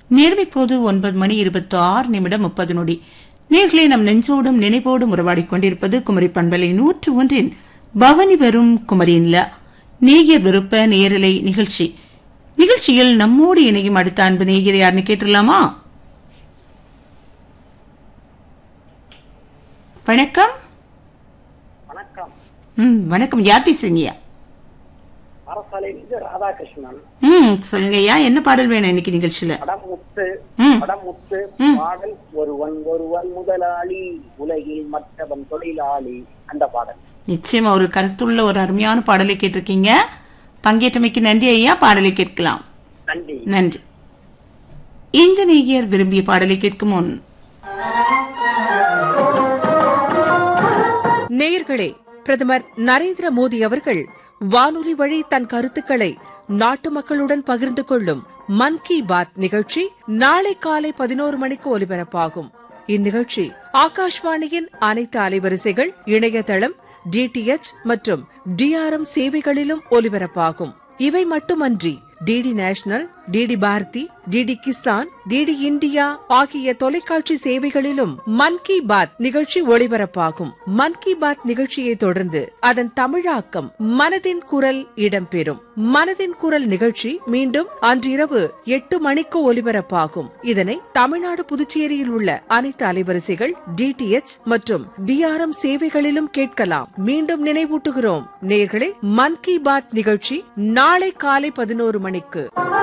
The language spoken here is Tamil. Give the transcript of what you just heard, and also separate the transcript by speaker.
Speaker 1: நேரம் இப்போது 9:26:30 நேர்களை நம் நெஞ்சோடும் நினைவோடும் உறவாடிக் கொண்டிருப்பது குமரி பண்பலை 101 பவனி வரும் குமரின்ல நேயர் விருப்ப நேரலை நிகழ்ச்சி. நிகழ்ச்சியில் நம்மோடு இணையும் அடுத்த அன்பு நேயர் யாருன்னு கேட்டுடலாமா? வணக்கம்.
Speaker 2: வணக்கம்.
Speaker 1: வணக்கம். யார் பேசுறீங்க?
Speaker 2: ராதாகிருஷ்ணன்.
Speaker 1: சொல்லுங்க ஐயா, என்ன பாடல் வேணும் இன்னைக்கு நிகழ்ச்சியில?
Speaker 2: பாடல் ஒருவன் ஒருவன் முதலாளி உலகில் மற்றவன் தொழிலாளி, அந்த பாடல்.
Speaker 1: நிச்சயமா ஒரு கருத்துள்ள ஒரு அருமையான பாடலை கேட்டிருக்கீங்க. பங்கேற்றமைக்கு நன்றி ஐயா. பாடலை கேட்கலாம்.
Speaker 2: நன்றி.
Speaker 1: நன்றி. இந்த நேயர் விரும்பிய பாடலை கேட்கும் முன்
Speaker 3: நேயர்களே, பிரதமர் நரேந்திர மோடி அவர்கள் வானொலி வழி தன் கருத்துக்களை நாட்டு மக்களுடன் பகிர்ந்து கொள்ளும் மன் கி பாத் நிகழ்ச்சி நாளை காலை 11 மணிக்கு ஒலிபரப்பாகும். இந்நிகழ்ச்சி ஆகாஷ்வாணியின் அனைத்து அலைவரிசைகள், இணையதளம், DTH மற்றும் DRM சேவைகளிலும் ஒலிபரப்பாகும். இவை மட்டுமன்றி DD national, DD Bharathi, DD Kisan, DD India ஆகிய தொலைக்காட்சி சேவைகளிலும் மன் கி பாத் நிகழ்ச்சி ஒளிபரப்பாகும். மன் கி பாத் நிகழ்ச்சியை தொடர்ந்து அதன் தமிழாக்கம் மனதின் குரல் இடம்பெறும். மனதின் குரல் நிகழ்ச்சி மீண்டும் அன்றிரவு 8 மணிக்கு ஒலிபரப்பாகும். இதனை தமிழ்நாடு, புதுச்சேரியில் உள்ள அனைத்து அலைவரிசைகள், DTH மற்றும் DRM சேவைகளிலும் கேட்கலாம். மீண்டும் நினைவூட்டுகிறோம் நேயர்களே, மன் கி பாத் நிகழ்ச்சி நாளை காலை 11 மணிக்கு.